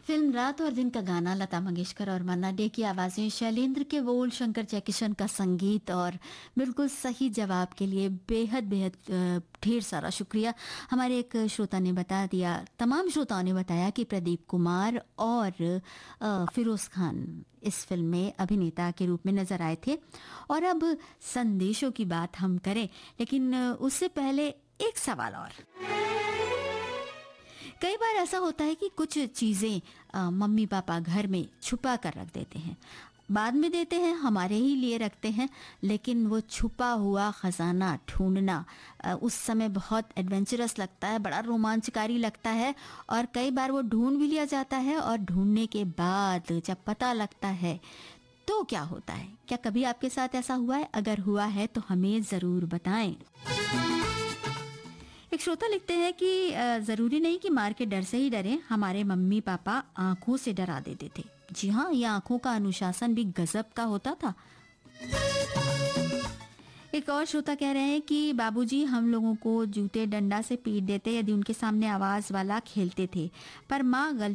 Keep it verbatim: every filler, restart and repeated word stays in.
Film रात और दिन का गाना, लता मंगेशकर और मन्ना डे की आवाज़ें, शैलेंद्र के बोल, शंकर जयकिशन का संगीत और बिल्कुल सही जवाब के लिए बेहद बेहद अ, ढेर सारा शुक्रिया। हमारे एक श्रोता ने बता दिया, तमाम श्रोताओं ने बताया कि प्रदीप कुमार और अ, फिरोज़ खान इस फिल्म में अभिनेता के रूप में नज़र आए थे। और अब संदेशों की बात हम करें, लेकिन अ, उससे पहले एक सवाल और। कई बार ऐसा होता है कि कुछ चीज़ें अ, मम्मी पापा घर में छुपा कर रख देते हैं, बाद में देते हैं, हमारे ही लिए रखते हैं, लेकिन वो छुपा हुआ ख़जाना ढूंढना अ, उस समय बहुत एडवेंचरस लगता है, बड़ा रोमांचकारी लगता है। और कई बार वो ढूंढ भी लिया जाता है और ढूंढने के बाद जब पता लगता है तो क्या होता है? क्या कभी आपके साथ ऐसा हुआ है? अगर हुआ है तो हमें ज़रूर बताएं। एक श्रोता लिखते हैं कि अ, जरूरी नहीं कि मार के डर से ही डरें, हमारे मम्मी पापा आंखों से डरा देते थे। जी हाँ, ये आंखों का अनुशासन भी गजब का होता था। एक और श्रोता कह रहे हैं कि बाबूजी हम लोगों को जूते डंडा से पीट देते यदि उनके सामने आवाज वाला खेलते थे, पर माँ गलती